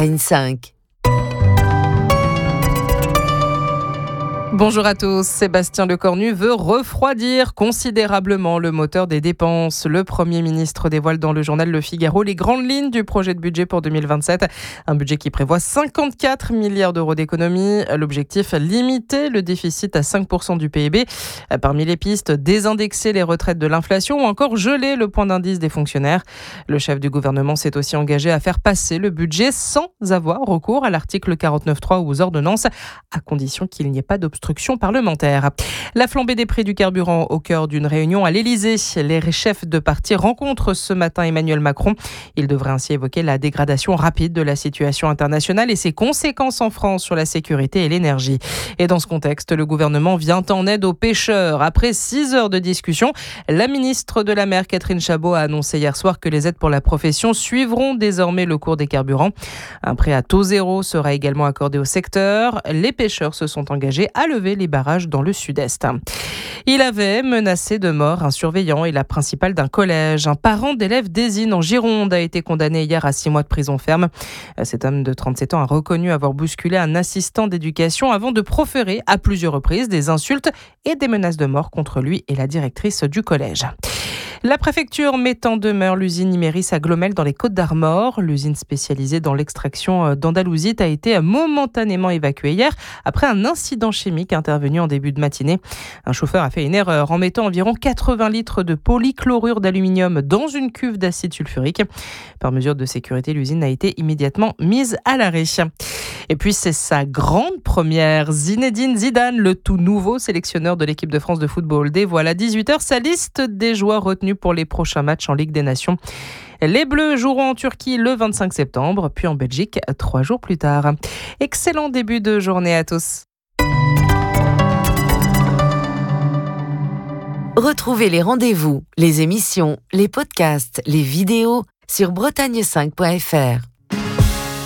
Bretagne 5. Bonjour à tous, Sébastien Lecornu veut refroidir considérablement le moteur des dépenses. Le Premier ministre dévoile dans le journal Le Figaro les grandes lignes du projet de budget pour 2027. Un budget qui prévoit 54 milliards d'euros d'économies. L'objectif, limiter le déficit à 5% du PIB. Parmi les pistes, désindexer les retraites de l'inflation ou encore geler le point d'indice des fonctionnaires. Le chef du gouvernement s'est aussi engagé à faire passer le budget sans avoir recours à l'article 49.3 ou aux ordonnances, à condition qu'il n'y ait pas d'obstruction parlementaire. La flambée des prix du carburant au cœur d'une réunion à l'Elysée. Les chefs de parti rencontrent ce matin Emmanuel Macron. Il devrait ainsi évoquer la dégradation rapide de la situation internationale et ses conséquences en France sur la sécurité et l'énergie. Et dans ce contexte, le gouvernement vient en aide aux pêcheurs. Après 6 heures de discussion, la ministre de la Mer, Catherine Chabot, a annoncé hier soir que les aides pour la profession suivront désormais le cours des carburants. Un prêt à taux zéro sera également accordé au secteur. Les pêcheurs se sont engagés à lever les barrages dans le sud-est. Il avait menacé de mort un surveillant et la principale d'un collège. Un parent d'élève d'Ésine en Gironde a été condamné hier à 6 mois de prison ferme. Cet homme de 37 ans a reconnu avoir bousculé un assistant d'éducation avant de proférer à plusieurs reprises des insultes et des menaces de mort contre lui et la directrice du collège. La préfecture met en demeure l'usine Imerys à Glomel dans les Côtes-d'Armor. L'usine spécialisée dans l'extraction d'andalousite a été momentanément évacuée hier après un incident chimique intervenu en début de matinée. Un chauffeur a fait une erreur en mettant environ 80 litres de polychlorure d'aluminium dans une cuve d'acide sulfurique. Par mesure de sécurité, l'usine a été immédiatement mise à l'arrêt. Et puis c'est sa grande première. Zinedine Zidane, le tout nouveau sélectionneur de l'équipe de France de football, dévoile à 18h sa liste des joueurs retenus pour les prochains matchs en Ligue des Nations. Les Bleus joueront en Turquie le 25 septembre, puis en Belgique 3 jours plus tard. Excellent début de journée à tous. Retrouvez les rendez-vous, les émissions, les podcasts, les vidéos sur bretagne5.fr.